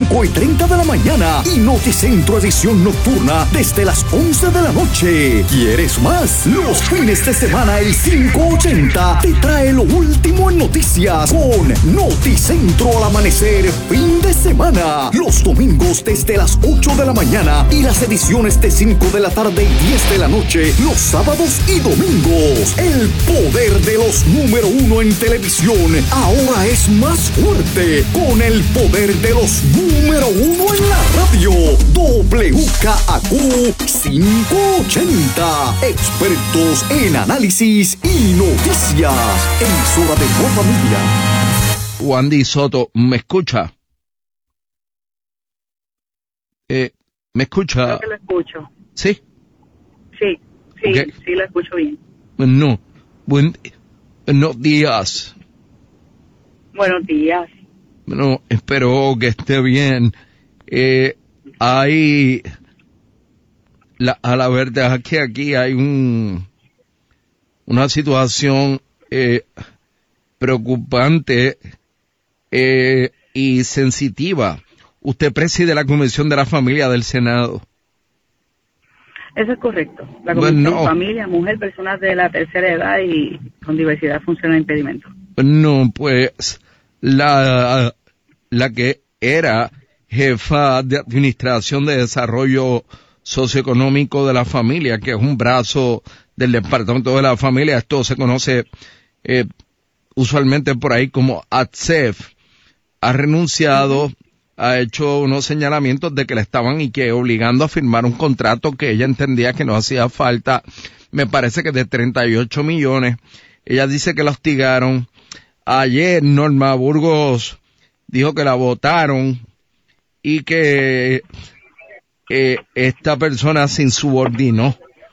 5:30 de la mañana y Noticentro edición nocturna desde las 11 de la noche. ¿Quieres más? Los fines de semana el 580 te trae lo último en noticias con Noticentro al amanecer fin de semana. Los domingos desde las 8 de la mañana y las ediciones de 5 de la tarde y 10 de la noche los sábados y domingos. El poder de los número uno en televisión ahora es más fuerte con el poder de los número uno en la radio. WKAQ 580. Expertos en análisis y noticias. Emisora de Pro Familia. Wandy Soto, ¿me escucha? ¿Me escucha? Creo que lo escucho. ¿Sí? Sí, Okay. sí lo escucho bien. No. Buenos días. Buenos días. Bueno, espero que esté bien. Hay... a la verdad es que aquí hay una situación preocupante y sensitiva. Usted preside la Comisión de la Familia del Senado. Eso es correcto. La Comisión Bueno, Familia, Mujer, Personas de la Tercera Edad y con Diversidad Funcional e Impedimento. no, pues la que era jefa de Administración de Desarrollo Socioeconómico de la Familia, que es un brazo del Departamento de la Familia, esto se conoce usualmente por ahí como ATSEF, ha renunciado, ha hecho unos señalamientos de que le estaban obligando a firmar un contrato que ella entendía que no hacía falta, me parece que de 38 millones. Ella dice que la hostigaron. Ayer Norma Burgos dijo que la votaron y que esta persona se insubordinó.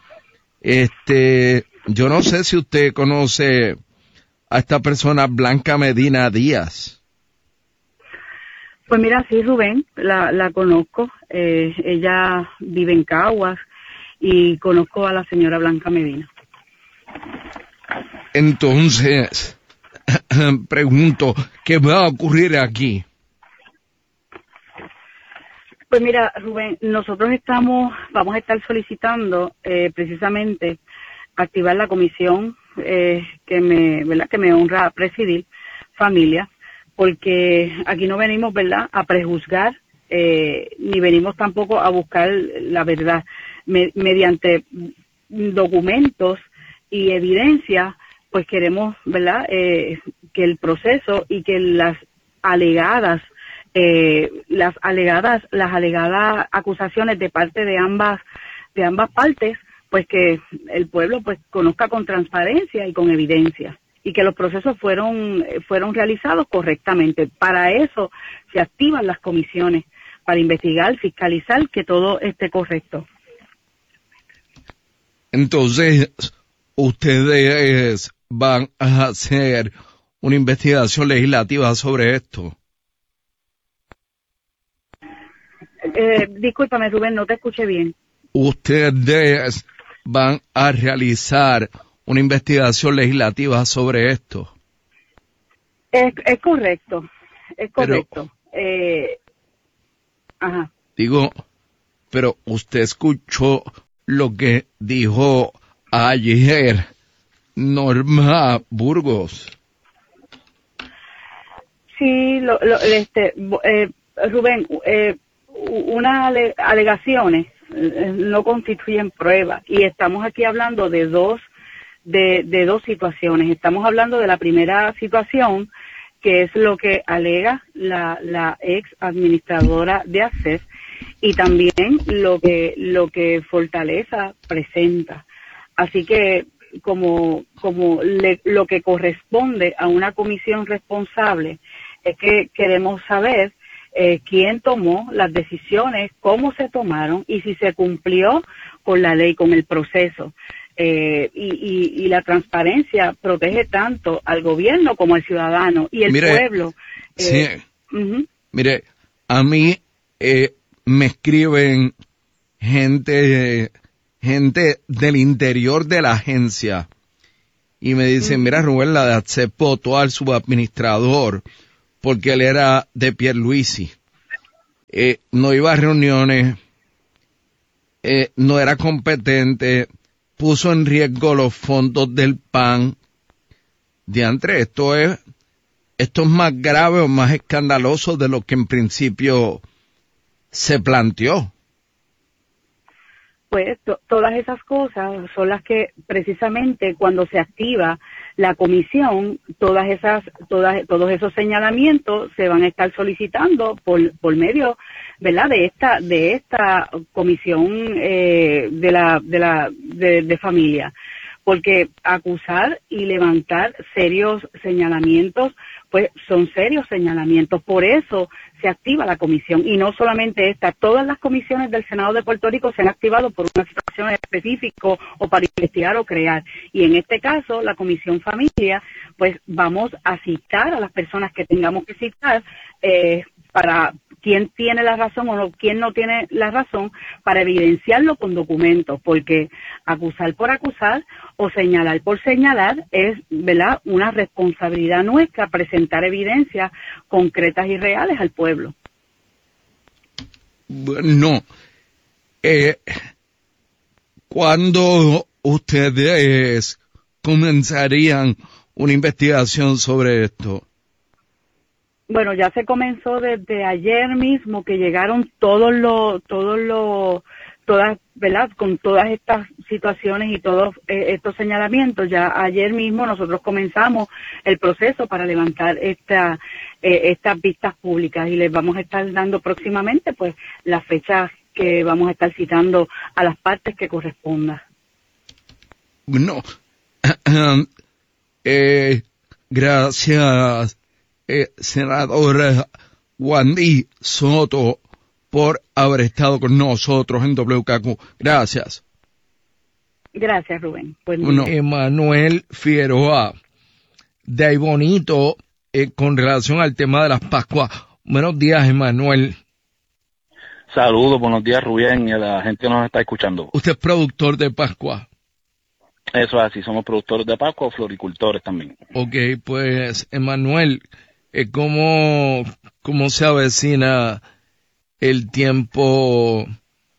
Yo no sé si usted conoce a esta persona, Blanca Medina Díaz. Pues mira, sí, Rubén, la conozco. Ella vive en Caguas y conozco a la señora Blanca Medina. Entonces, pregunto, ¿qué va a ocurrir aquí? Pues mira, Rubén, nosotros vamos a estar solicitando precisamente activar la comisión que me honra presidir, Familia, porque aquí no venimos, ¿verdad?, a prejuzgar, ni venimos tampoco a buscar la verdad. Mediante documentos y evidencia, pues queremos, ¿verdad?, que el proceso y que las alegadas acusaciones de parte de ambas partes, pues que el pueblo pues conozca con transparencia y con evidencia, y que los procesos fueron realizados correctamente. Para eso se activan las comisiones, para investigar, fiscalizar que todo esté correcto. Entonces, ustedes van a hacer una investigación legislativa sobre esto. Discúlpame, Rubén, no te escuché bien. Ustedes van a realizar una investigación legislativa sobre esto. Es correcto, es correcto. Ajá. Digo, pero usted escuchó lo que dijo ayer Norma Burgos. Sí, Rubén, unas alegaciones no constituyen pruebas, y estamos aquí hablando de dos situaciones. Estamos hablando de la primera situación, que es lo que alega la ex administradora de ACES, y también lo que Fortaleza presenta. Así que lo que corresponde a una comisión responsable es que queremos saber quién tomó las decisiones, cómo se tomaron y si se cumplió con la ley, con el proceso. Y la transparencia protege tanto al gobierno como al ciudadano y el pueblo. Sí. Mire, a mí me escriben gente del interior de la agencia y me dicen, mira, Rubén, la de ATSEF votó al subadministrador porque él era de Pierluisi. no iba a reuniones, no era competente, puso en riesgo los fondos del PAN. Diantre, esto es más grave o más escandaloso de lo que en principio se planteó. Pues todas esas cosas son las que precisamente cuando se activa la comisión, todos esos señalamientos se van a estar solicitando por medio, ¿verdad?, de esta comisión de familia, porque acusar y levantar serios señalamientos, pues son serios señalamientos, por eso se activa la comisión, y no solamente esta, todas las comisiones del Senado de Puerto Rico se han activado por una situación específica o para investigar o crear, y en este caso la comisión familia, pues vamos a citar a las personas que tengamos que citar para quién tiene la razón o no, quién no tiene la razón, para evidenciarlo con documentos, porque acusar por acusar o señalar por señalar es, ¿verdad?, una responsabilidad nuestra presentar evidencias concretas y reales al pueblo. Bueno, ¿cuándo ustedes comenzarían una investigación sobre esto? Bueno, ya se comenzó desde ayer mismo, que llegaron todas, ¿verdad?, con todas estas situaciones y todos estos señalamientos. Ya ayer mismo nosotros comenzamos el proceso para levantar estas vistas públicas, y les vamos a estar dando próximamente pues las fechas que vamos a estar citando a las partes que corresponda. No, gracias, senadora Wandi Soto, por haber estado con nosotros en WKQ. Gracias. Gracias, Rubén. Bueno, Emanuel Figueroa, de Ay Bonito, con relación al tema de las Pascuas. Buenos días, Emanuel. Saludos, buenos días, Rubén, y a la gente que nos está escuchando. ¿Usted es productor de Pascua? Eso es así, somos productores de Pascua, floricultores también. Ok, pues, Emanuel, ¿cómo se avecina el tiempo,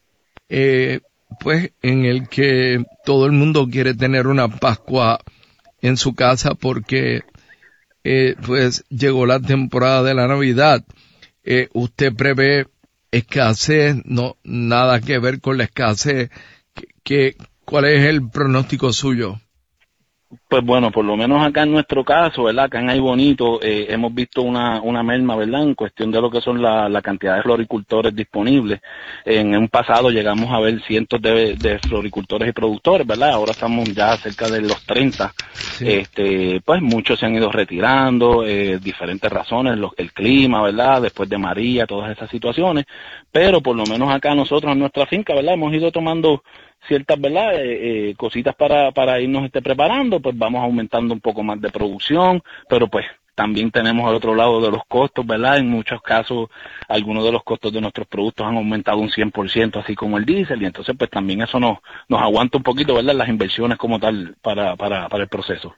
pues, en el que todo el mundo quiere tener una Pascua en su casa porque, pues, llegó la temporada de la Navidad? ¿Usted prevé escasez? No, nada que ver con la escasez. ¿Cuál es el pronóstico suyo? Pues bueno, por lo menos acá en nuestro caso, ¿verdad? Acá en Ay Bonito hemos visto una merma, ¿verdad?, en cuestión de lo que son la cantidad de floricultores disponibles. En un pasado llegamos a ver cientos de floricultores y productores, ¿verdad? Ahora estamos ya cerca de los 30. Sí. Pues muchos se han ido retirando, diferentes razones, el clima, ¿verdad?, después de María, todas esas situaciones. Pero por lo menos acá nosotros en nuestra finca, ¿verdad?, hemos ido tomando ciertas, ¿verdad?, cositas para irnos preparando, pues vamos aumentando un poco más de producción, pero pues también tenemos al otro lado de los costos, ¿verdad? En muchos casos, algunos de los costos de nuestros productos han aumentado un 100%, así como el diésel, y entonces pues también eso nos aguanta un poquito, ¿verdad?, las inversiones como tal para el proceso.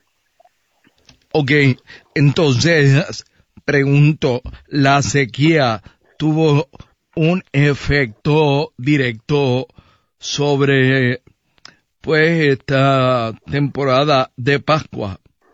Ok, entonces, pregunto, ¿la sequía tuvo un efecto directo sobre, pues, esta temporada de Pascua?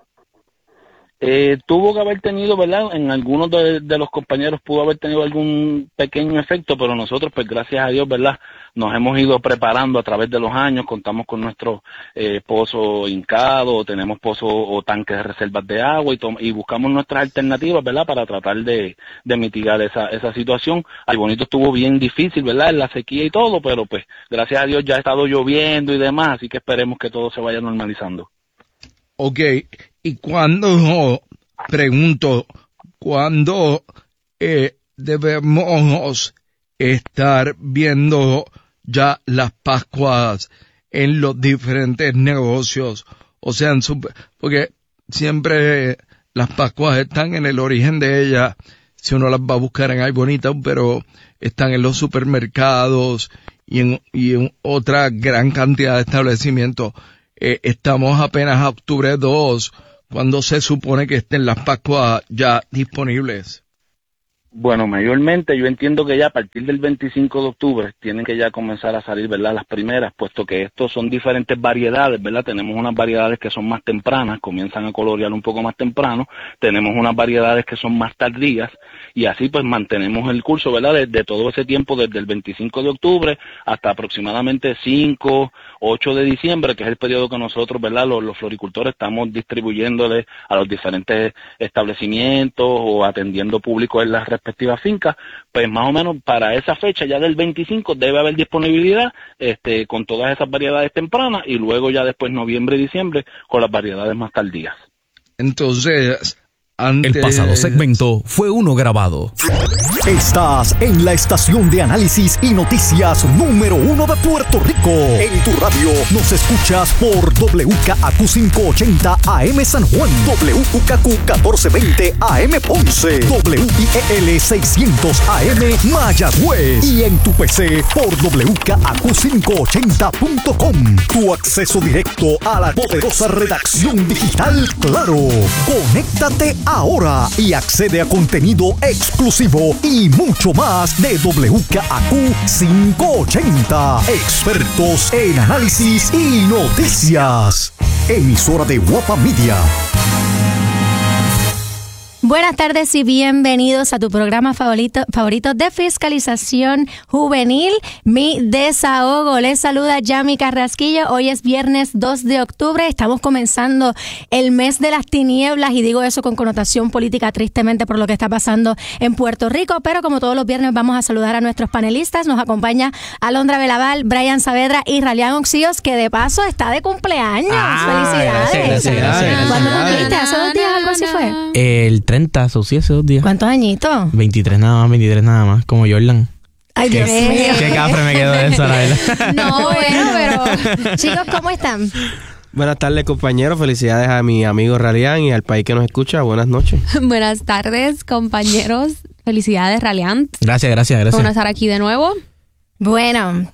Tuvo que haber tenido, ¿verdad?, en algunos de los compañeros pudo haber tenido algún pequeño efecto, pero nosotros, pues gracias a Dios, ¿verdad?, nos hemos ido preparando a través de los años. Contamos con nuestro pozo hincado, tenemos pozos o tanques de reservas de agua y buscamos nuestras alternativas, ¿verdad?, para tratar de mitigar esa situación. Ay Bonito estuvo bien difícil, ¿verdad?, en la sequía y todo, pero pues gracias a Dios ya ha estado lloviendo y demás, así que esperemos que todo se vaya normalizando. Ok, y ¿cuándo debemos estar viendo ya las Pascuas en los diferentes negocios? O sea, porque siempre las Pascuas están en el origen de ellas, si uno las va a buscar en Ay Bonita, pero están en los supermercados y en otra gran cantidad de establecimientos. Estamos apenas a octubre 2, cuando se supone que estén las Pascuas ya disponibles. Bueno, mayormente yo entiendo que ya a partir del 25 de octubre tienen que ya comenzar a salir, ¿verdad?, las primeras, puesto que estos son diferentes variedades, ¿verdad? Tenemos unas variedades que son más tempranas, comienzan a colorear un poco más temprano, tenemos unas variedades que son más tardías, y así pues mantenemos el curso, ¿verdad?, de todo ese tiempo, desde el 25 de octubre hasta aproximadamente 5, 8 de diciembre, que es el periodo que nosotros, ¿verdad?, los floricultores estamos distribuyéndole a los diferentes establecimientos o atendiendo público en las respectivas fincas. Pues más o menos para esa fecha, ya del 25, debe haber disponibilidad con todas esas variedades tempranas, y luego ya después noviembre y diciembre con las variedades más tardías. Entonces, el pasado segmento fue uno grabado. Estás en la estación de análisis y noticias número 1 de Puerto Rico. En tu radio nos escuchas por WKAQ 580 AM San Juan, WKAQ 1420 AM Ponce, WIEL 600 AM Mayagüez, y en tu PC por WKAQ580.com. Tu acceso directo a la poderosa redacción digital Claro. Conéctate ahora y accede a contenido exclusivo y mucho más de WKAQ 580. Expertos en análisis y noticias. Emisora de Guapa Media. Buenas tardes y bienvenidos a tu programa favorito de fiscalización juvenil, Mi Desahogo. Les saluda Yami Carrasquillo. Hoy es viernes 2 de octubre. Estamos comenzando el mes de las tinieblas, y digo eso con connotación política, tristemente, por lo que está pasando en Puerto Rico. Pero como todos los viernes vamos a saludar a nuestros panelistas. Nos acompaña Alondra Belaval, Brian Saavedra y Ralián Oxíos, que de paso está de cumpleaños. ¡Felicidades! Gracias. ¿Cuándo cumpliste? ¿Hace 2 días algo así fue? El 30, eso sí, hace 2 días. ¿Cuántos añitos? 23 nada más, como Jordan. Ay, Dios mío. Qué cafre me quedó de eso, la verdad. No, bueno, pero chicos, ¿cómo están? Buenas tardes, compañeros. Felicidades a mi amigo Ralián y al país que nos escucha. Buenas noches. Buenas tardes, compañeros. Felicidades, Ralián. Gracias. Por estar aquí de nuevo. Bueno,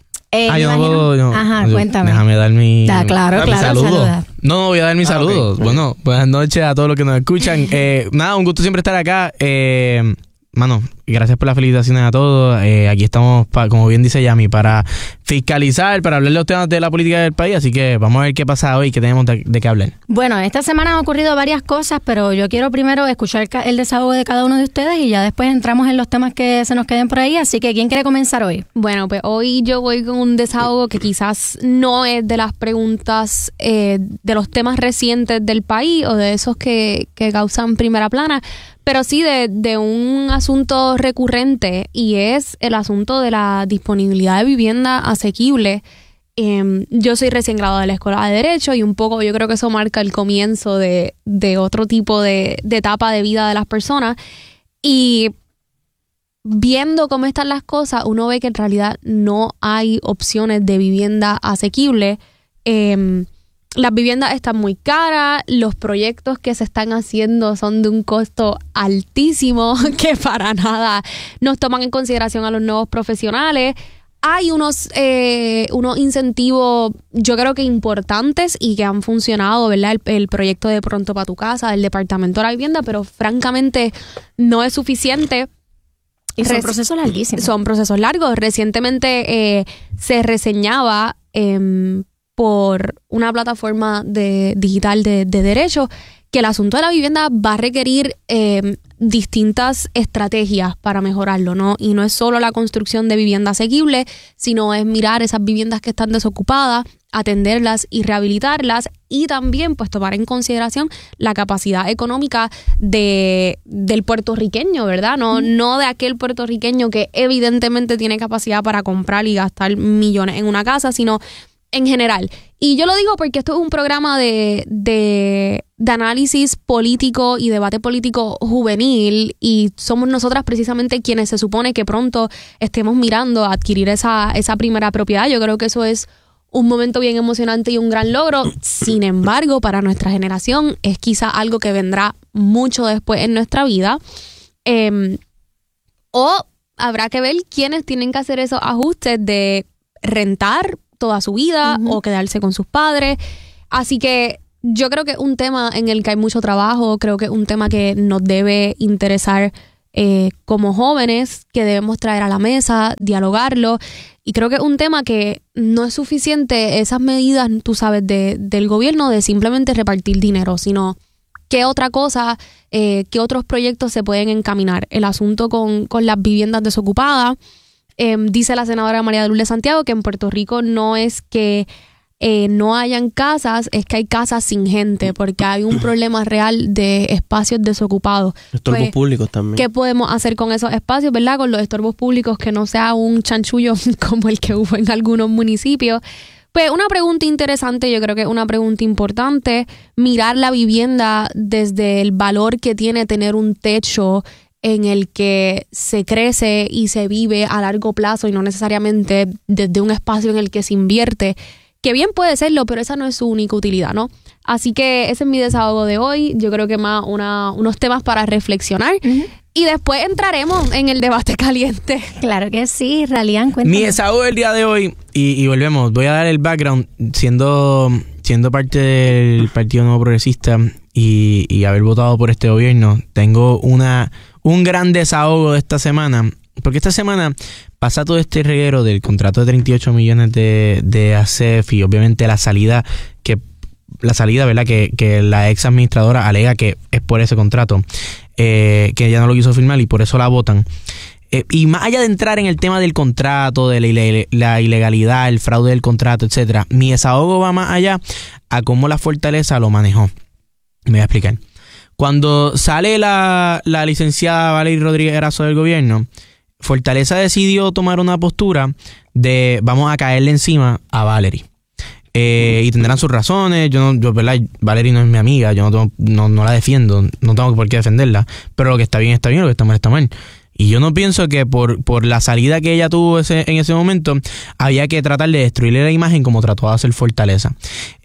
Ajá, cuéntame. Déjame dar mi claro, saludo. Saluda. No, voy a dar mis saludos. Okay. Bueno, buenas noches a todos los que nos escuchan. Nada, un gusto siempre estar acá. Mano, gracias por las felicitaciones a todos. Aquí estamos, como bien dice Yami, para fiscalizar, para hablar de los temas de la política del país. Así que vamos a ver qué pasa hoy, qué tenemos de qué hablar. Bueno, esta semana han ocurrido varias cosas, pero yo quiero primero escuchar el desahogo de cada uno de ustedes y ya después entramos en los temas que se nos queden por ahí. Así que, ¿quién quiere comenzar hoy? Bueno, pues hoy yo voy con un desahogo que quizás no es de las preguntas de los temas recientes del país o de esos que causan primera plana, pero sí de un asunto recurrente, y es el asunto de la disponibilidad de vivienda asequible. Yo soy recién graduada de la Escuela de Derecho, y un poco yo creo que eso marca el comienzo de otro tipo de etapa de vida de las personas, y viendo cómo están las cosas, uno ve que en realidad no hay opciones de vivienda asequible. Las viviendas están muy caras, los proyectos que se están haciendo son de un costo altísimo que para nada nos toman en consideración a los nuevos profesionales. Hay unos incentivos, yo creo que importantes y que han funcionado, ¿verdad? El proyecto de Pronto para tu Casa, del Departamento de la Vivienda, pero francamente no es suficiente. Y son procesos larguísimos. Son procesos largos. Recientemente se reseñaba por una plataforma digital de derecho que el asunto de la vivienda va a requerir distintas estrategias para mejorarlo, ¿no? Y no es solo la construcción de vivienda asequible, sino es mirar esas viviendas que están desocupadas, atenderlas y rehabilitarlas, y también pues tomar en consideración la capacidad económica del puertorriqueño, ¿verdad? No de aquel puertorriqueño que evidentemente tiene capacidad para comprar y gastar millones en una casa, sino en general. Y yo lo digo porque esto es un programa de análisis político y debate político juvenil, y somos nosotras precisamente quienes se supone que pronto estemos mirando a adquirir esa primera propiedad. Yo creo que eso es un momento bien emocionante y un gran logro. Sin embargo, para nuestra generación es quizá algo que vendrá mucho después en nuestra vida. O habrá que ver quiénes tienen que hacer esos ajustes de rentar toda su vida o quedarse con sus padres. Así que yo creo que es un tema en el que hay mucho trabajo, creo que es un tema que nos debe interesar como jóvenes que debemos traer a la mesa, dialogarlo. Y creo que es un tema que no es suficiente esas medidas, tú sabes, del gobierno de simplemente repartir dinero, sino qué otra cosa, qué otros proyectos se pueden encaminar. El asunto con las viviendas desocupadas. Dice la senadora María de Lourdes Santiago que en Puerto Rico no es que no hayan casas, es que hay casas sin gente, porque hay un problema real de espacios desocupados. Estorbos públicos también. ¿Qué podemos hacer con esos espacios, verdad? Con los estorbos públicos, que no sea un chanchullo como el que hubo en algunos municipios. Pues una pregunta interesante, yo creo que es una pregunta importante, mirar la vivienda desde el valor que tiene tener un techo en el que se crece y se vive a largo plazo y no necesariamente desde un espacio en el que se invierte, que bien puede serlo, pero esa no es su única utilidad, ¿no? Así que ese es mi desahogo de hoy. Yo creo que más unos temas para reflexionar. Uh-huh. Y después entraremos en el debate caliente. Claro que sí, Ralian, cuéntame. Mi desahogo del día de hoy, y volvemos, voy a dar el background, siendo parte del Partido Nuevo Progresista y haber votado por este gobierno, tengo un gran desahogo de esta semana, porque esta semana pasa todo este reguero del contrato de 38 millones de ASEF y obviamente la salida, ¿verdad? Que la ex administradora alega que es por ese contrato, que ella no lo quiso firmar y por eso la votan. Y más allá de entrar en el tema del contrato, de la ilegalidad, el fraude del contrato, etcétera, mi desahogo va más allá a cómo la Fortaleza lo manejó. Me voy a explicar. Cuando sale la licenciada Valerie Rodríguez Erazo del gobierno, Fortaleza decidió tomar una postura de vamos a caerle encima a Valerie. Y tendrán sus razones. Yo ¿verdad? Valerie no es mi amiga, yo no la defiendo, no tengo por qué defenderla, pero lo que está bien, lo que está mal, está mal. Y yo no pienso que por la salida que ella tuvo en ese momento había que tratar de destruirle la imagen como trató de hacer Fortaleza.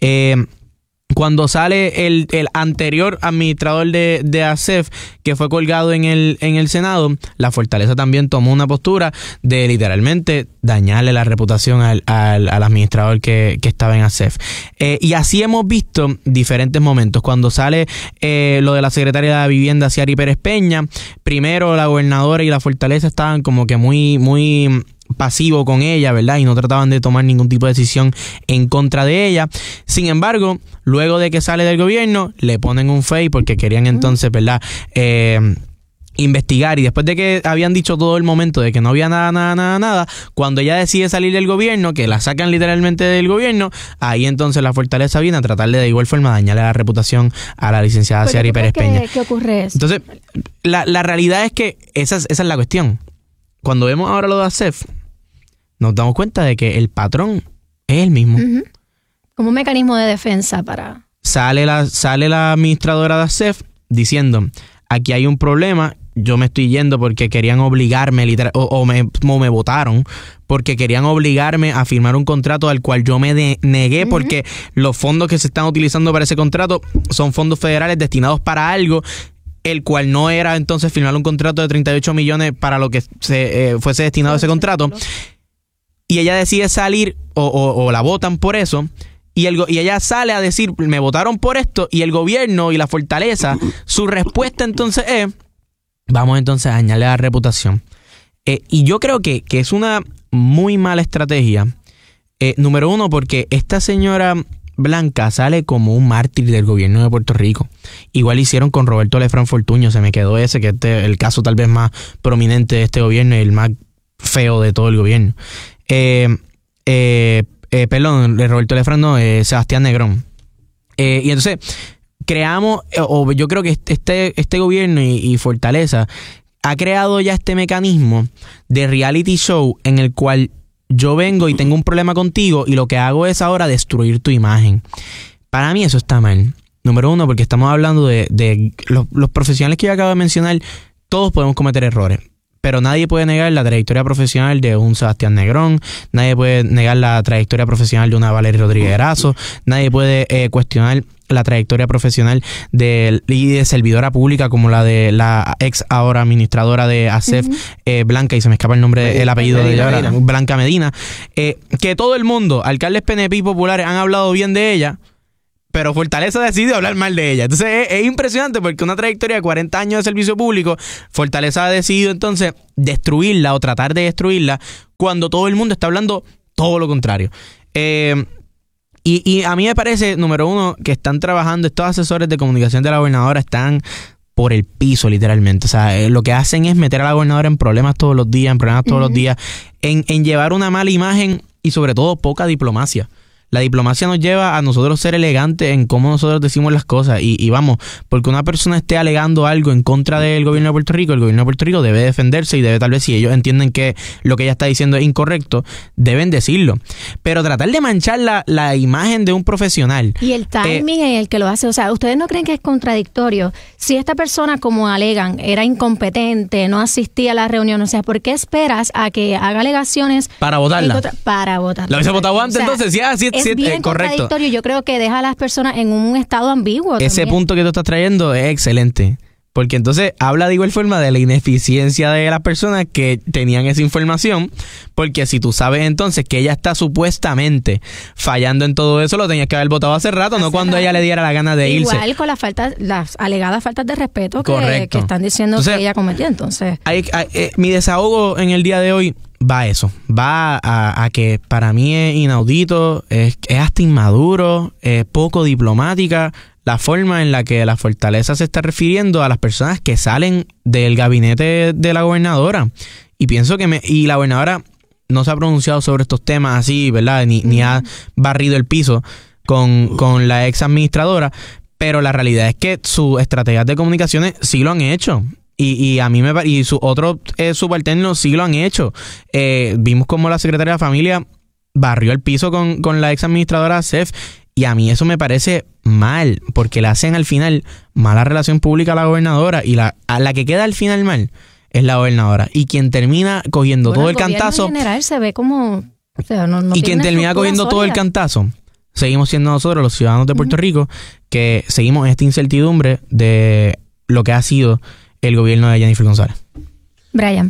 Cuando sale el anterior administrador de ASEF, que fue colgado en el Senado, la Fortaleza también tomó una postura de literalmente dañarle la reputación al administrador que estaba en ASEF. Y así hemos visto diferentes momentos. Cuando sale lo de la secretaria de Vivienda, Ciari Pérez Peña, primero la gobernadora y la Fortaleza estaban como que muy, muy pasivo con ella, ¿verdad? Y no trataban de tomar ningún tipo de decisión en contra de ella. Sin embargo, luego de que sale del gobierno, le ponen un fake porque querían entonces, ¿verdad? Investigar, y después de que habían dicho todo el momento de que no había nada, cuando ella decide salir del gobierno, que la sacan literalmente del gobierno, ahí entonces la Fortaleza viene a tratarle de igual forma dañarle la reputación a la licenciada Ciari Pérez Peña. ¿Qué ocurre eso? Entonces, la realidad es que esa es la cuestión. Cuando vemos ahora lo de ASEF, nos damos cuenta de que el patrón es el mismo. Uh-huh. Como un mecanismo de defensa para... Sale la administradora de ASEF diciendo, aquí hay un problema, yo me estoy yendo porque querían obligarme, o me votaron, porque querían obligarme a firmar un contrato al cual yo me negué, uh-huh, porque los fondos que se están utilizando para ese contrato son fondos federales destinados para algo, el cual no era entonces firmar un contrato de 38 millones para lo que fuese destinado a ese contrato. Y ella decide salir o la votan por eso. Y ella sale a decir, me votaron por esto, y el gobierno y la Fortaleza, su respuesta entonces es, vamos entonces a dañarle la reputación. Y yo creo que es una muy mala estrategia. Número uno, porque esta señora Blanca sale como un mártir del gobierno de Puerto Rico. Igual hicieron con Roberto Lefranc Fortuño, se me quedó ese, que el caso tal vez más prominente de este gobierno y el más feo de todo el gobierno. Perdón, Roberto Lefranc no, Sebastián Negrón. Y entonces creamos, yo creo que este gobierno y Fortaleza ha creado ya este mecanismo de reality show en el cual yo vengo y tengo un problema contigo y lo que hago es ahora destruir tu imagen. Para mí eso está mal. Número uno, porque estamos hablando de los profesionales que yo acabo de mencionar. Todos podemos cometer errores, pero nadie puede negar la trayectoria profesional de un Sebastián Negrón, nadie puede negar la trayectoria profesional de una Valerie Rodríguez Erazo, nadie puede cuestionar la trayectoria profesional de servidora pública como la de la ex ahora administradora de ASEF, uh-huh, Blanca, y se me escapa el apellido de ella, Blanca Medina, que todo el mundo, alcaldes PNP y populares han hablado bien de ella, pero Fortaleza decidió hablar mal de ella. Entonces es impresionante porque una trayectoria de 40 años de servicio público, Fortaleza ha decidido entonces destruirla o tratar de destruirla cuando todo el mundo está hablando todo lo contrario. Y a mí me parece, número uno, que están trabajando, estos asesores de comunicación de la gobernadora están por el piso, literalmente. O sea, lo que hacen es meter a la gobernadora en problemas todos los días, en llevar una mala imagen y sobre todo poca diplomacia. La diplomacia nos lleva a nosotros ser elegantes en cómo nosotros decimos las cosas y vamos, porque una persona esté alegando algo en contra del gobierno de Puerto Rico, el gobierno de Puerto Rico debe defenderse y debe, tal vez, si ellos entienden que lo que ella está diciendo es incorrecto, deben decirlo. Pero tratar de manchar la imagen de un profesional. Y el timing en el que lo hace, o sea, ¿ustedes no creen que es contradictorio? Si esta persona, como alegan, era incompetente, no asistía a la reunión, o sea, ¿por qué esperas a que haga alegaciones? Para votarla. Para votarla. ¿La hubiese votado antes, entonces? Sí, es bien contradictorio. Yo creo que deja a las personas en un estado ambiguo. Ese también. Punto que tú estás trayendo es excelente. Porque entonces habla de igual forma de la ineficiencia de las personas que tenían esa información, porque si tú sabes entonces que ella está supuestamente fallando en todo eso, lo tenías que haber votado hace rato, no cuando ella le diera la gana de irse. Igual con las alegadas faltas de respeto que están diciendo entonces, que ella cometió. Entonces, mi desahogo en el día de hoy va a eso, va a que para mí es inaudito, es hasta inmaduro, es poco diplomática la forma en la que la Fortaleza se está refiriendo a las personas que salen del gabinete de la gobernadora. Y pienso que y la gobernadora no se ha pronunciado sobre estos temas así, ¿verdad? Ni ha barrido el piso con la ex administradora, pero la realidad es que sus estrategias de comunicaciones sí lo han hecho. Y a mí y sus otros subalternos sí lo han hecho. Vimos como la secretaria de Familia barrió el piso con la ex administradora CEF. Y a mí eso me parece mal, porque le hacen al final mala relación pública a la gobernadora, y a la que queda al final mal es la gobernadora. Y quien termina cogiendo todo el cantazo... en general se ve como... O sea, y quien termina cogiendo sólida. Todo el cantazo, seguimos siendo nosotros, los ciudadanos de Puerto Rico, que seguimos esta incertidumbre de lo que ha sido el gobierno de Jennifer González. Brian.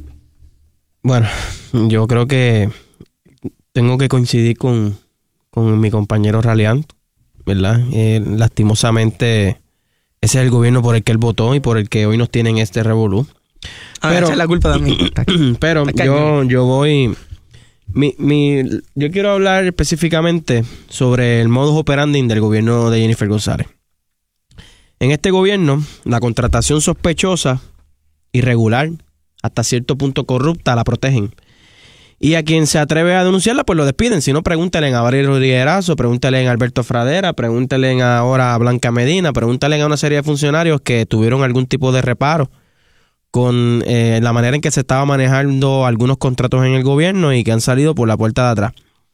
Bueno, yo creo que tengo que coincidir con mi compañero Ralián, ¿verdad? Lastimosamente, ese es el gobierno por el que él votó y por el que hoy nos tienen este revolú. Pero es la culpa de mí. Pero yo voy... yo quiero hablar específicamente sobre el modus operandi del gobierno de Jennifer González. En este gobierno, la contratación sospechosa, irregular, hasta cierto punto corrupta, la protegen. Y a quien se atreve a denunciarla, pues lo despiden. Si no, pregúntale a Valerio Rodríguez Erazo, pregúntale a Alberto Fradera, pregúntale ahora a Blanca Medina, pregúntale a una serie de funcionarios que tuvieron algún tipo de reparo con la manera en que se estaba manejando algunos contratos en el gobierno y que han salido por la puerta de atrás.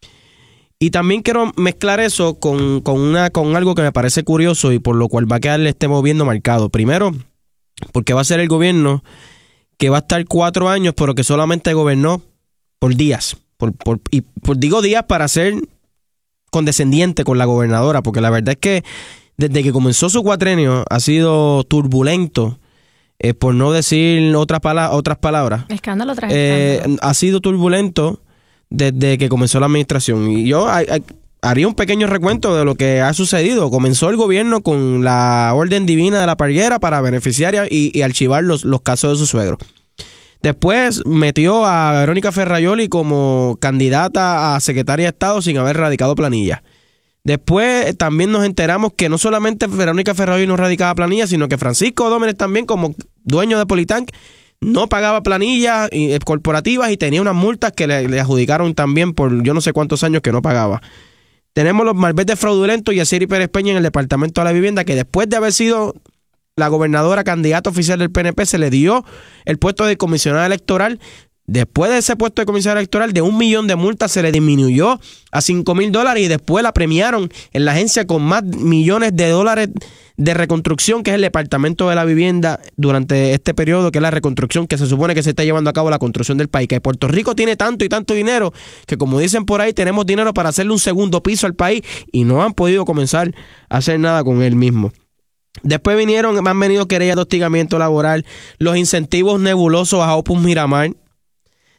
Y también quiero mezclar eso con algo que me parece curioso y por lo cual va a quedar este moviendo marcado. Primero, porque va a ser el gobierno que va a estar 4 años, pero que solamente gobernó por días. Digo días para ser condescendiente con la gobernadora, porque la verdad es que desde que comenzó su cuatrenio ha sido turbulento, por no decir otras palabras. Escándalo tras escándalo. Ha sido turbulento desde que comenzó la administración. Y yo haría un pequeño recuento de lo que ha sucedido. Comenzó el gobierno con la orden divina de la Parguera para beneficiar y archivar los casos de su suegro. Después metió a Verónica Ferrayoli como candidata a secretaria de Estado sin haber radicado planilla. Después también nos enteramos que no solamente Verónica Ferrayoli no radicaba planilla, sino que Francisco Dómenes también, como dueño de Politank, no pagaba planillas corporativas y tenía unas multas que le adjudicaron también por yo no sé cuántos años que no pagaba. Tenemos los malvetes fraudulentos y a Siri Pérez Peña en el Departamento de la Vivienda, que después de haber sido la gobernadora candidata oficial del PNP, se le dio el puesto de comisionada electoral. Después de ese puesto de comisionada electoral, de $1 millón de multas se le disminuyó a $5,000 y después la premiaron en la agencia con más millones de dólares de reconstrucción, que es el Departamento de la Vivienda durante este periodo, que es la reconstrucción que se supone que se está llevando a cabo la construcción del país. Que Puerto Rico tiene tanto y tanto dinero que, como dicen por ahí, tenemos dinero para hacerle un segundo piso al país y no han podido comenzar a hacer nada con él mismo. Después han venido querellas de hostigamiento laboral, los incentivos nebulosos a Opus Miramar.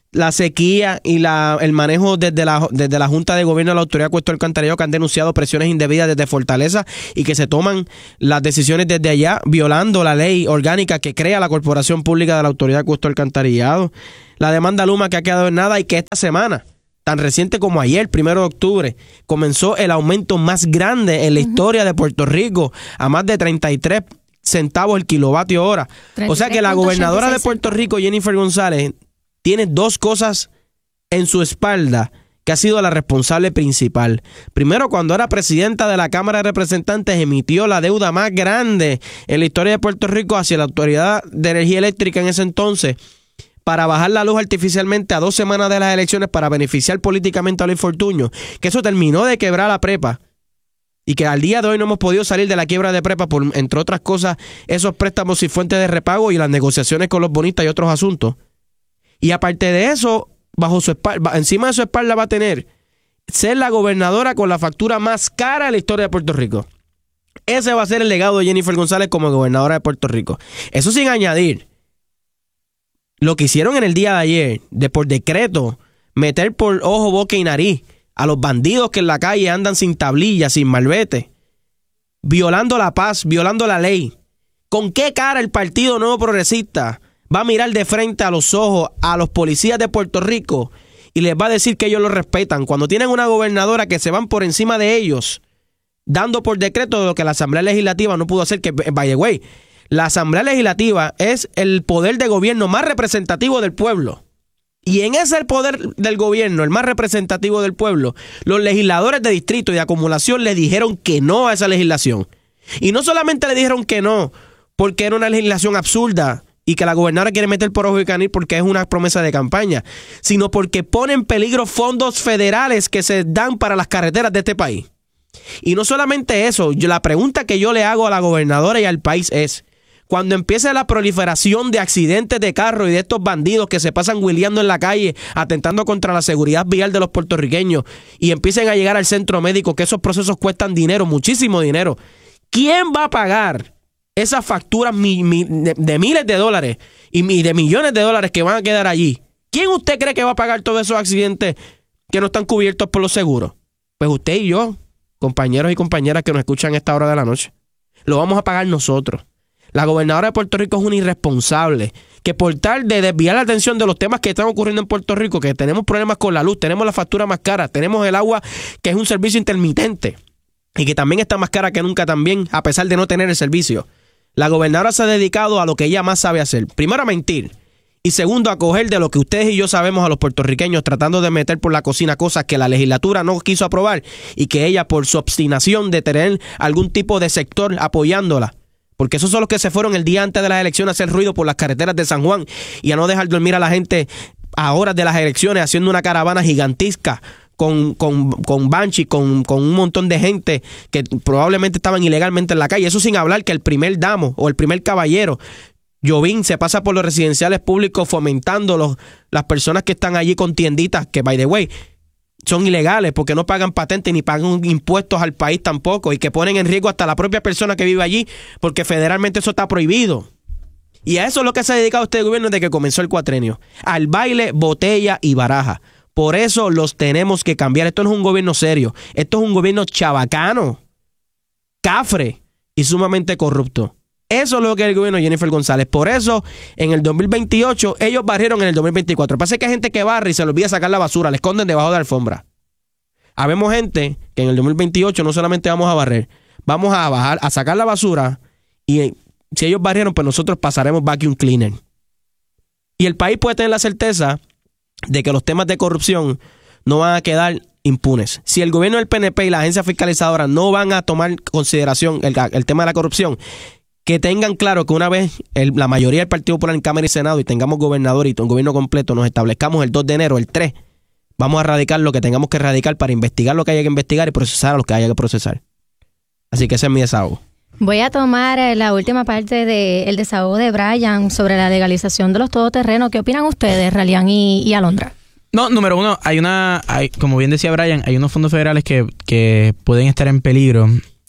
la sequía y el manejo desde la Junta de Gobierno de la Autoridad de Acuesto del Alcantarillado, que han denunciado presiones indebidas desde Fortaleza y que se toman las decisiones desde allá violando la ley orgánica que crea la Corporación Pública de la Autoridad de Acuesto del Alcantarillado. La demanda Luma, que ha quedado en nada, y que esta semana, tan reciente como ayer, 1 de octubre, comenzó el aumento más grande en la historia de Puerto Rico, a más de 33 centavos el kilovatio hora. O sea que la gobernadora de Puerto Rico, Jennifer González, tiene dos cosas en su espalda que ha sido la responsable principal. Primero, cuando era presidenta de la Cámara de Representantes, emitió la deuda más grande en la historia de Puerto Rico hacia la Autoridad de Energía Eléctrica en ese entonces, para bajar la luz artificialmente a 2 semanas de las elecciones para beneficiar políticamente a Luis Fortuño, que eso terminó de quebrar la prepa y que al día de hoy no hemos podido salir de la quiebra de prepa por, entre otras cosas, esos préstamos y fuentes de repago y las negociaciones con los bonistas y otros asuntos. Y aparte de eso, bajo su espalda, encima de su espalda va a tener ser la gobernadora con la factura más cara de la historia de Puerto Rico. Ese va a ser el legado de Jennifer González como gobernadora de Puerto Rico. Eso sin añadir lo que hicieron en el día de ayer, de por decreto, meter por ojo, boca y nariz a los bandidos que en la calle andan sin tablillas, sin malvete, violando la paz, violando la ley. ¿Con qué cara el Partido Nuevo Progresista va a mirar de frente a los ojos a los policías de Puerto Rico y les va a decir que ellos lo respetan cuando tienen una gobernadora que se van por encima de ellos, dando por decreto lo que la Asamblea Legislativa no pudo hacer? Que, by the way, la Asamblea Legislativa es el poder de gobierno más representativo del pueblo. Y en ese poder del gobierno, el más representativo del pueblo, los legisladores de distrito y de acumulación le dijeron que no a esa legislación. Y no solamente le dijeron que no, porque era una legislación absurda y que la gobernadora quiere meter por ojo y canil porque es una promesa de campaña, sino porque pone en peligro fondos federales que se dan para las carreteras de este país. Y no solamente eso, la pregunta que yo le hago a la gobernadora y al país es: cuando empiece la proliferación de accidentes de carro y de estos bandidos que se pasan huileando en la calle, atentando contra la seguridad vial de los puertorriqueños, y empiecen a llegar al centro médico, que esos procesos cuestan dinero, muchísimo dinero, ¿quién va a pagar esas facturas de miles de dólares y de millones de dólares que van a quedar allí? ¿Quién usted cree que va a pagar todos esos accidentes que no están cubiertos por los seguros? Pues usted y yo, compañeros y compañeras que nos escuchan a esta hora de la noche. Lo vamos a pagar nosotros. La gobernadora de Puerto Rico es una irresponsable que, por tal de desviar la atención de los temas que están ocurriendo en Puerto Rico, que tenemos problemas con la luz, tenemos la factura más cara, tenemos el agua, que es un servicio intermitente y que también está más cara que nunca también, a pesar de no tener el servicio. La gobernadora se ha dedicado a lo que ella más sabe hacer. Primero, a mentir. Y segundo, a coger de lo que ustedes y yo sabemos a los puertorriqueños, tratando de meter por la cocina cosas que la legislatura no quiso aprobar y que ella, por su obstinación de tener algún tipo de sector apoyándola, porque esos son los que se fueron el día antes de las elecciones a hacer ruido por las carreteras de San Juan y a no dejar dormir a la gente a horas de las elecciones, haciendo una caravana gigantesca con Banshee, con un montón de gente que probablemente estaban ilegalmente en la calle. Eso sin hablar que el primer damo o el primer caballero, Jovín, se pasa por los residenciales públicos fomentando las personas que están allí con tienditas, que, by the way, son ilegales porque no pagan patente ni pagan impuestos al país tampoco, y que ponen en riesgo hasta la propia persona que vive allí porque federalmente eso está prohibido. Y a eso es lo que se ha dedicado este gobierno desde que comenzó el cuatrenio, al baile, botella y baraja. Por eso los tenemos que cambiar. Esto no es un gobierno serio, esto es un gobierno chabacano, cafre y sumamente corrupto. Eso es lo que es el gobierno de Jennifer González. Por eso, en el 2028, ellos barrieron en el 2024. Pasa que hay gente que barre y se le olvida sacar la basura, le esconden debajo de la alfombra. Habemos gente que en el 2028 no solamente vamos a barrer, vamos a bajar, a sacar la basura, y si ellos barrieron, pues nosotros pasaremos vacuum cleaner. Y el país puede tener la certeza de que los temas de corrupción no van a quedar impunes. Si el gobierno del PNP y la agencia fiscalizadora no van a tomar consideración el tema de la corrupción, que tengan claro que una vez la mayoría del Partido Popular en Cámara y Senado y tengamos gobernador y un gobierno completo, nos establezcamos el 2 de enero, el 3, vamos a erradicar lo que tengamos que erradicar para investigar lo que haya que investigar y procesar a los que haya que procesar. Así que ese es mi desahogo. Voy a tomar la última parte del desahogo de Brian sobre la legalización de los todoterrenos. ¿Qué opinan ustedes, Ralian y Alondra? No, número uno, como bien decía Brian, hay unos fondos federales que pueden estar en peligro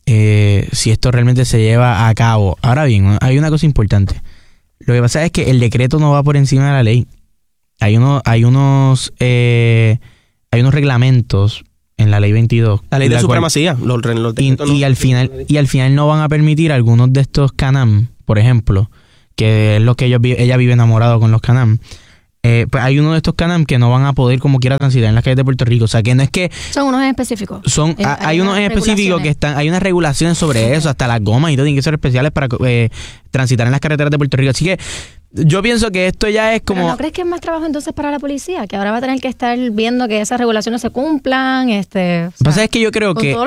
si esto realmente se lleva a cabo. Ahora bien, hay una cosa importante. Lo que pasa es que el decreto no va por encima de la ley. hay unos reglamentos en la ley 22. La ley de supremacía. Y al final no van a permitir algunos de estos Can-Am, por ejemplo, que es lo que ella vive enamorado con los Can-Am. Pues hay uno de estos Can-Am que no van a poder como quiera transitar en las calles de Puerto Rico. O sea, que no es que... Son unos en específico. Hay unos en específico que hay unas regulaciones sobre eso, hasta las gomas y todo tienen que ser especiales para transitar en las carreteras de Puerto Rico. Así que yo pienso que esto ya es como... ¿Pero no crees que es más trabajo entonces para la policía? Que ahora va a tener que estar viendo que esas regulaciones se cumplan. Lo que pasa es que yo creo que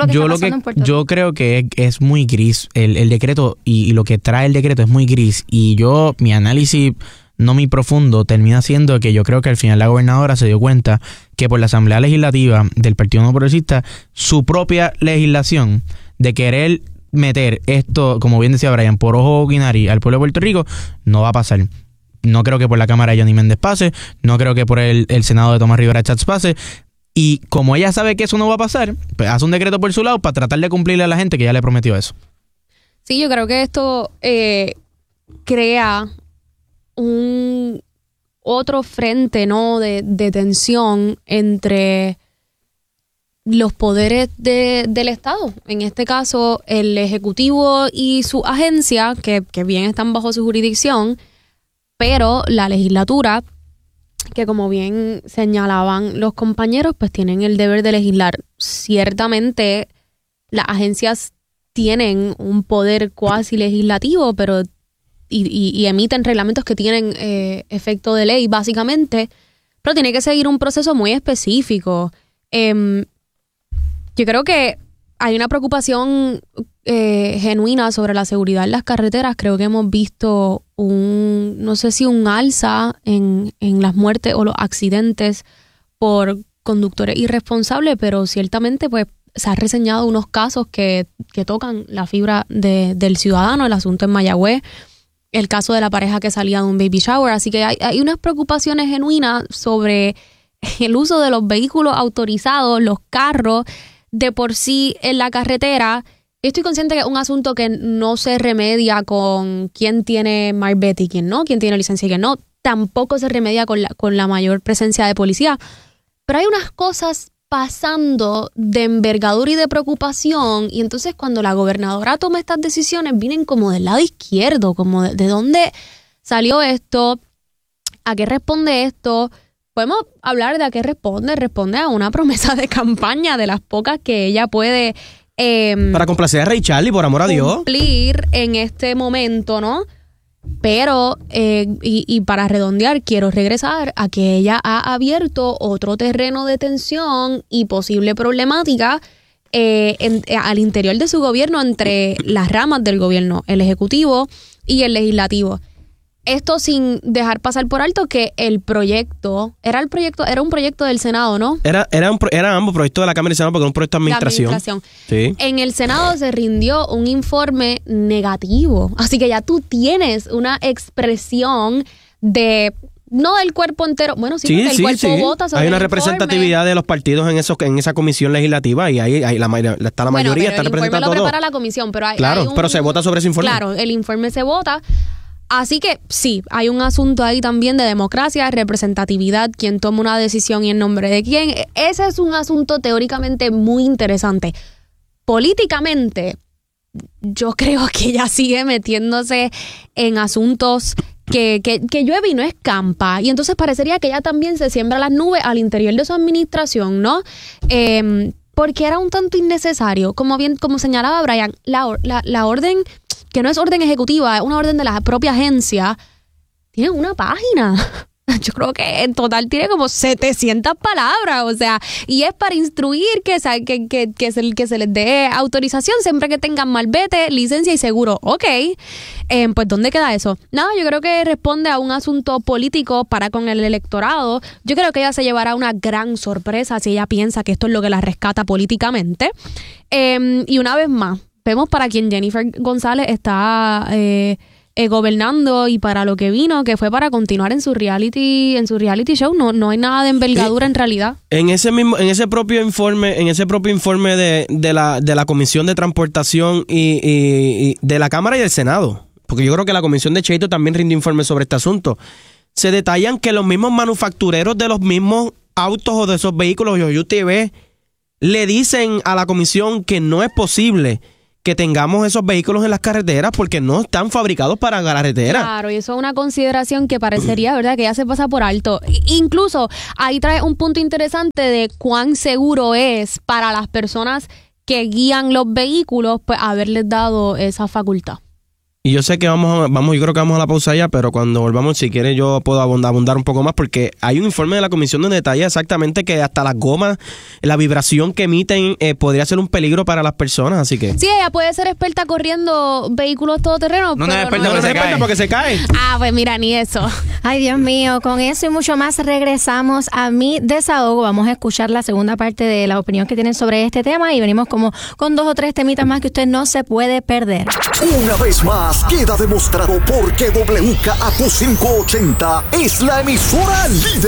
es muy gris. El decreto y lo que trae el decreto es muy gris. Y mi análisis no muy profundo termina siendo que yo creo que al final la gobernadora se dio cuenta que por la Asamblea Legislativa del Partido No Progresista, su propia legislación de querer meter esto, como bien decía Brian, por ojo guinari al pueblo de Puerto Rico, no va a pasar. No creo que por la Cámara de Johnny Méndez pase, no creo que por el Senado de Tomás Rivera Chats pase, y como ella sabe que eso no va a pasar, pues hace un decreto por su lado para tratar de cumplirle a la gente que ya le prometió eso. Sí, yo creo que esto crea un otro frente, ¿no?, de tensión entre los poderes del Estado. En este caso, el Ejecutivo y su agencia, que bien están bajo su jurisdicción, pero la legislatura, que como bien señalaban los compañeros, pues tienen el deber de legislar. Ciertamente, las agencias tienen un poder cuasi legislativo, pero y emiten reglamentos que tienen efecto de ley, básicamente, pero tiene que seguir un proceso muy específico. Yo creo que hay una preocupación genuina sobre la seguridad en las carreteras. Creo que hemos visto no sé si un alza en las muertes o los accidentes por conductores irresponsables, pero ciertamente pues se han reseñado unos casos que tocan la fibra del ciudadano, el asunto en Mayagüez, el caso de la pareja que salía de un baby shower. Así que hay unas preocupaciones genuinas sobre el uso de los vehículos autorizados, los carros, de por sí en la carretera. Yo estoy consciente que es un asunto que no se remedia con quién tiene marbete y quién no, quién tiene licencia y quién no. Tampoco se remedia con la mayor presencia de policía. Pero hay unas cosas pasando de envergadura y de preocupación, y entonces cuando la gobernadora toma estas decisiones vienen como del lado izquierdo, como de dónde salió esto, a qué responde esto. Podemos hablar de a qué responde a una promesa de campaña de las pocas que ella puede para complacer a Ray Charlie, por amor a Dios, cumplir en este momento, ¿no? Pero, y para redondear, quiero regresar a que ella ha abierto otro terreno de tensión y posible problemática al interior de su gobierno, entre las ramas del gobierno, el ejecutivo y el legislativo. Esto sin dejar pasar por alto que el proyecto era un proyecto del Senado, ¿no? Era ambos proyectos de la Cámara y Senado, porque era un proyecto de administración. Sí. En el Senado se rindió un informe negativo, así que ya tú tienes una expresión no del cuerpo entero, bueno, sí, el cuerpo vota sobre hay una el representatividad informe de los partidos en esa comisión legislativa, y ahí está la mayoría, está representada todo. El informe lo prepara la comisión, pero pero se vota sobre ese informe. Claro, el informe se vota. Así que sí, hay un asunto ahí también de democracia, representatividad, quién toma una decisión y en nombre de quién. Ese es un asunto teóricamente muy interesante. Políticamente, yo creo que ella sigue metiéndose en asuntos que llueve y no escampa. Y entonces parecería que ella también se siembra las nubes al interior de su administración, ¿no? Porque era un tanto innecesario. Como señalaba Brian, la orden, que no es orden ejecutiva, es una orden de la propia agencia, tiene una página. Yo creo que en total tiene como 700 palabras, o sea, y es para instruir que se les dé autorización siempre que tengan malvete, licencia y seguro. Ok, pues ¿dónde queda eso? Nada, yo creo que responde a un asunto político para con el electorado. Yo creo que ella se llevará una gran sorpresa si ella piensa que esto es lo que la rescata políticamente. Y una vez más, vemos para quien Jennifer González está gobernando y para lo que vino, que fue para continuar en su reality show. No hay nada de envergadura en realidad. En ese propio informe de la Comisión de Transportación y de la Cámara y del Senado, porque yo creo que la Comisión de Cheito también rindió informe sobre este asunto. se detallan que los mismos manufactureros de los mismos autos o de esos vehículos o UTV le dicen a la comisión que no es posible que tengamos esos vehículos en las carreteras porque no están fabricados para la carretera. Claro, y eso es una consideración que parecería, ¿verdad?, que ya se pasa por alto. Incluso ahí trae un punto interesante de cuán seguro es para las personas que guían los vehículos, pues haberles dado esa facultad. Y yo sé que yo creo que vamos a la pausa ya, pero cuando volvamos, si quieres, yo puedo abundar un poco más, porque hay un informe de la comisión donde detalla exactamente que hasta las gomas, la vibración que emiten, podría ser un peligro para las personas, así que... Sí, ella puede ser experta corriendo vehículos todoterrenos, No, pero es experta, No es experta porque se cae. Ah, pues mira, ni eso. Ay, Dios mío, con eso y mucho más regresamos a Mi Desahogo. Vamos a escuchar la segunda parte de la opinión que tienen sobre este tema y venimos como con 2 o 3 temitas más que usted no se puede perder. Una vez más, queda demostrado por qué WKAQ 580 es la emisora líder.